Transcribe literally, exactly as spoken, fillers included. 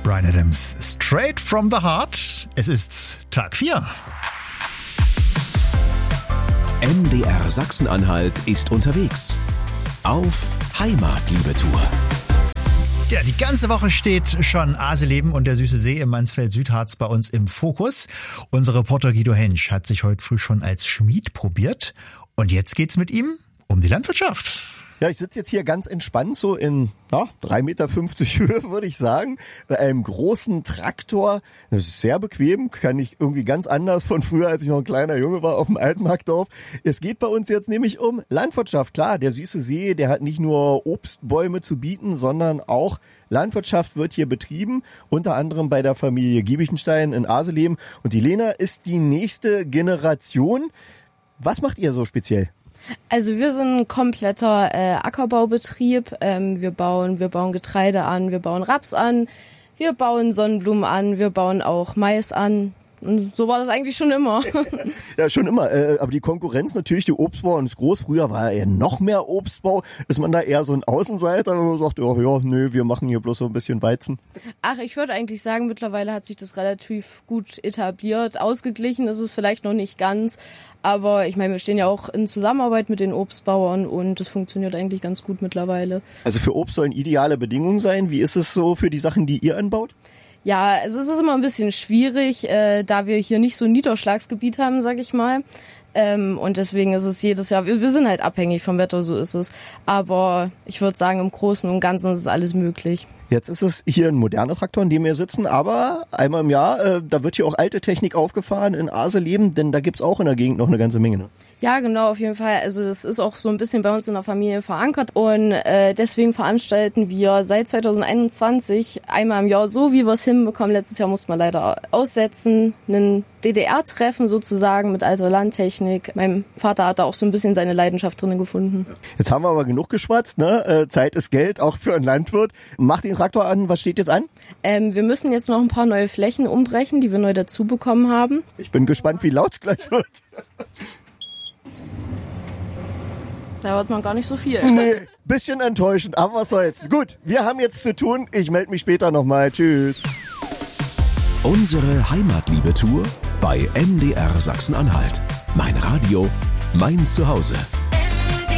Bryan Adams, Straight from the Heart. Es ist Tag vier. M D R Sachsen-Anhalt ist unterwegs. Auf Heimatliebe-Tour. Ja, die ganze Woche steht schon Aseleben und der süße See im Mansfeld-Südharz bei uns im Fokus. Unser Reporter Guido Hensch hat sich heute früh schon als Schmied probiert. Und jetzt geht's mit ihm um die Landwirtschaft. Ja, ich sitze jetzt hier ganz entspannt, so in ja, drei Meter fünfzig Höhe, würde ich sagen, bei einem großen Traktor. Das ist sehr bequem, kann ich irgendwie ganz anders von früher, als ich noch ein kleiner Junge war, auf dem Altmarktdorf. Es geht bei uns jetzt nämlich um Landwirtschaft. Klar, der süße See, der hat nicht nur Obstbäume zu bieten, sondern auch Landwirtschaft wird hier betrieben, unter anderem bei der Familie Giebichenstein in Aseleben. Und die Lena ist die nächste Generation. Was macht ihr so speziell? Also wir sind ein kompletter äh, Ackerbaubetrieb. Ähm, wir bauen, wir bauen Getreide an, wir bauen Raps an, wir bauen Sonnenblumen an, wir bauen auch Mais an. Und so war das eigentlich schon immer. Ja, schon immer. Äh, aber die Konkurrenz natürlich, die Obstbauern ist groß. Früher war ja noch mehr Obstbau. Ist man da eher so ein Außenseiter, wenn man sagt, ja, ja, nö, wir machen hier bloß so ein bisschen Weizen? Ach, ich würde eigentlich sagen, mittlerweile hat sich das relativ gut etabliert. Ausgeglichen ist es vielleicht noch nicht ganz. Aber ich meine, wir stehen ja auch in Zusammenarbeit mit den Obstbauern und das funktioniert eigentlich ganz gut mittlerweile. Also für Obst sollen ideale Bedingungen sein. Wie ist es so für die Sachen, die ihr anbaut? Ja, also es ist immer ein bisschen schwierig, äh, da wir hier nicht so ein Niederschlagsgebiet haben, sag ich mal. Ähm, und deswegen ist es jedes Jahr, wir, wir sind halt abhängig vom Wetter, so ist es. Aber ich würde sagen, im Großen und Ganzen ist alles möglich. Jetzt ist es hier ein moderner Traktor, in dem wir sitzen, aber einmal im Jahr, äh, da wird hier auch alte Technik aufgefahren in Aseleben, denn da gibt's auch in der Gegend noch eine ganze Menge. Ne? Ja, genau, auf jeden Fall. Also das ist auch so ein bisschen bei uns in der Familie verankert und äh, deswegen veranstalten wir seit zwanzig einundzwanzig einmal im Jahr, so wie wir es hinbekommen. Letztes Jahr mussten wir leider aussetzen, einen D D R-Treffen sozusagen mit alter Landtechnik. Mein Vater hat da auch so ein bisschen seine Leidenschaft drinnen gefunden. Jetzt haben wir aber genug geschwatzt, ne? Äh, Zeit ist Geld, auch für einen Landwirt. Macht den Traktor an, was steht jetzt an? Ähm, wir müssen jetzt noch ein paar neue Flächen umbrechen, die wir neu dazu bekommen haben. Ich bin gespannt, wie laut es gleich wird. Da hört man gar nicht so viel. Nee, bisschen enttäuschend, aber was soll's. Gut, wir haben jetzt zu tun. Ich melde mich später nochmal. Tschüss. Unsere Heimatliebe-Tour bei M D R Sachsen-Anhalt. Mein Radio, mein Zuhause.